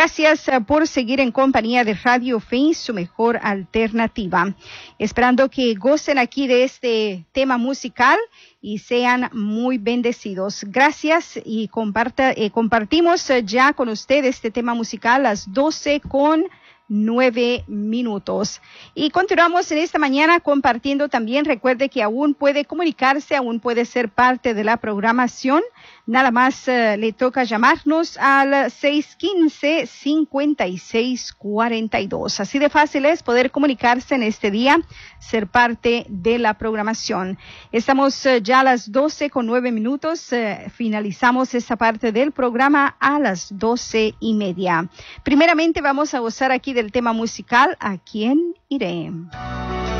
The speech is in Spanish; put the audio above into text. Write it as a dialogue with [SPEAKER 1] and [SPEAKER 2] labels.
[SPEAKER 1] Gracias por seguir en compañía de Radio Fe, su mejor alternativa. Esperando que gocen aquí de este tema musical y sean muy bendecidos. Gracias y compartimos ya con ustedes este tema musical a las 12:09. Y continuamos en esta mañana compartiendo también. Recuerde que aún puede comunicarse, aún puede ser parte de la programación. Nada más le toca llamarnos al 615-5642. Así de fácil es poder comunicarse en este día, ser parte de la programación. Estamos ya a las 12:09. Finalizamos esta parte del programa a las 12:30. Primeramente vamos a gozar aquí del tema musical, ¿A quién iré?